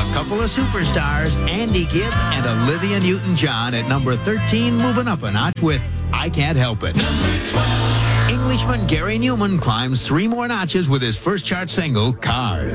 A couple of superstars, Andy Gibb and Olivia Newton-John at number 13, moving up a notch with I Can't Help It. Englishman Gary Newman climbs 3 more notches with his first chart single, Cars.